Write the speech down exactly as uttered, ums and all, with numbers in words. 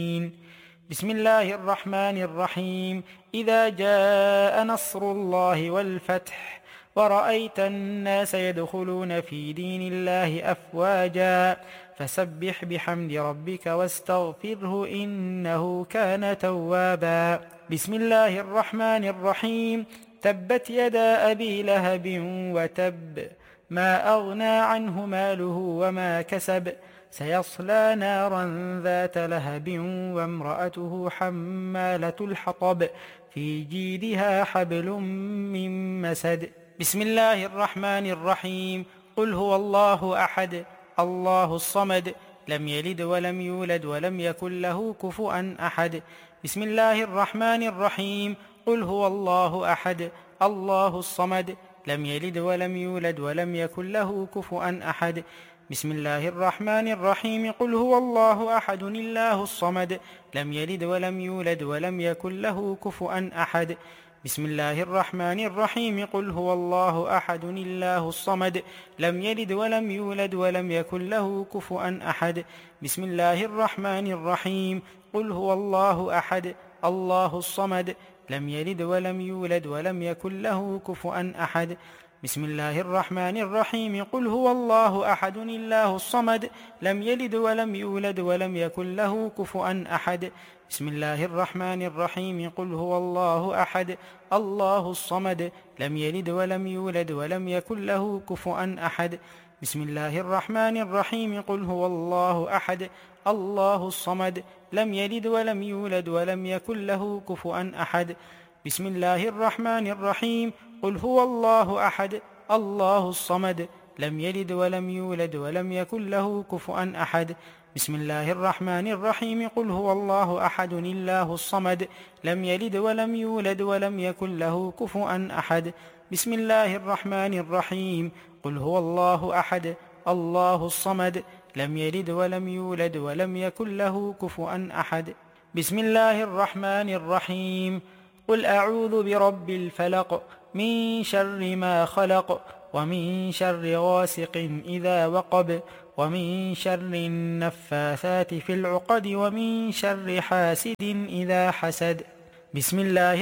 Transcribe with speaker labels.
Speaker 1: بسم الله الرحمن الرحيم. إذا جاء نصر الله والفتح ورأيت الناس يدخلون في دين الله أفواجا فسبح بحمد ربك واستغفره إنه كان توابا. بسم الله الرحمن الرحيم. تبت يدا أبي لهب وتب ما أغنى عنه ماله وما كسب سيصلى نارا ذات لهب وامرأته حمالة الحطب في جيدها حبل من مسد. بسم الله الرحمن الرحيم. قل هو الله أحد الله الصمد لم يلد ولم يولد ولم يكن له كفوا أحد. بسم الله الرحمن الرحيم. قل هو الله أحد الله الصمد لم يلد ولم يولد ولم يكن له كفوا أحد. بسم الله الرحمن الرحيم. قل هو الله أحد الله الصمد لم يلد ولم يولد ولم يكن له كفوا أحد. بسم الله الرحمن الرحيم. قل هو الله أحد الله الصمد لم يلد ولم يولد ولم يكن له كفوا أحد. بسم الله الرحمن الرحيم. قل هو الله أحد الله الصمد لم يلد ولم يولد ولم يكن له كفوا أحد. بسم الله الرحمن الرحيم. قل هو الله أحد الله الصمد لم يلد ولم يولد ولم يكن له كفوا أحد. بسم الله الرحمن الرحيم. قل هو الله أحد الله الصمد لم يلد ولم يولد ولم يكن له كفوا أحد. بسم الله الرحمن الرحيم. قل هو الله أحد الله الصمد لم يلد ولم يولد ولم يكن له كفوا أحد. بسم الله الرحمن الرحيم. قل هو الله أحد الله الصمد لم يلد ولم يولد ولم يكن له كفوا أحد. بسم الله الرحمن الرحيم. قل هو الله أحد الله الصمد لم يلد ولم يولد ولم يكن له كفوا أحد. بسم الله الرحمن الرحيم. قل هو الله أحد الله الصمد لم يلد ولم يولد ولم يكن له كفوا أحد. بسم الله الرحمن الرحيم. قل أعوذ برب الفلق من شر ما خلق ومن شر غاسق إذا وقب ومن شر النفاثات في العقد ومن شر حاسد إذا حسد. بسم الله